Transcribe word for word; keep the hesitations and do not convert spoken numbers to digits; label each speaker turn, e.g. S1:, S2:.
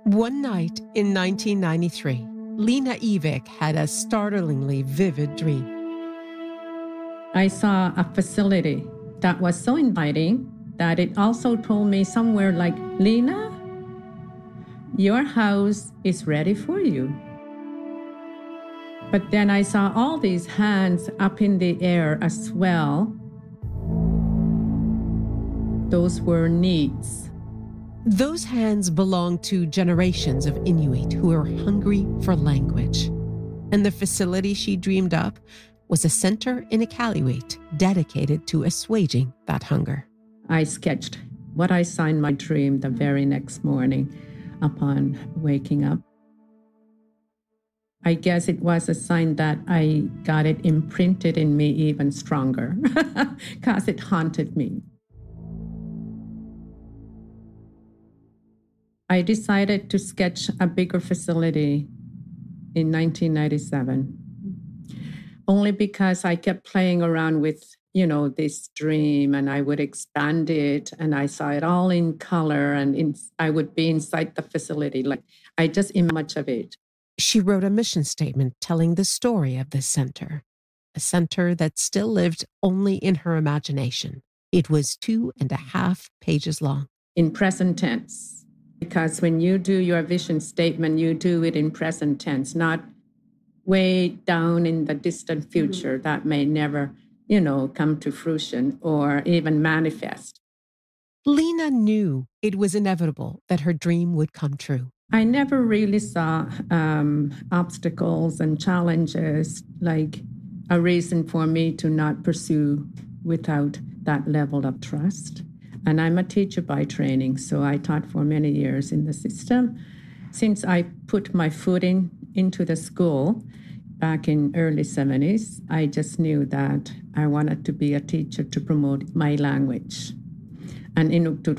S1: One night in nineteen ninety-three, Lena Ivik had a startlingly vivid dream.
S2: I saw a facility that was so inviting that it also told me somewhere like, Lena, your house is ready for you. But then I saw all these hands up in the air as well. Those were needs.
S1: Those hands belonged to generations of Inuit who were hungry for language. And the facility she dreamed up was a center in Iqaluit dedicated to assuaging that hunger.
S2: I sketched what I saw in my dream the very next morning upon waking up. I guess it was a sign that I got it imprinted in me even stronger because it haunted me. I decided to sketch a bigger facility in nineteen ninety-seven, only because I kept playing around with, you know, this dream, and I would expand it, and I saw it all in color, and in, I would be inside the facility. Like, I just imagined much of it.
S1: She wrote a mission statement telling the story of this center, a center that still lived only in her imagination. It was two and a half pages long.
S2: In present tense. Because when you do your vision statement, you do it in present tense, not way down in the distant future that may never, you know, come to fruition or even manifest.
S1: Lena knew it was inevitable that her dream would come true.
S2: I never really saw um, obstacles and challenges like a reason for me to not pursue without that level of trust. And I'm a teacher by training, so I taught for many years in the system. Since I put my foot in into the school back in early seventies, I just knew that I wanted to be a teacher to promote my language. And Inuktitut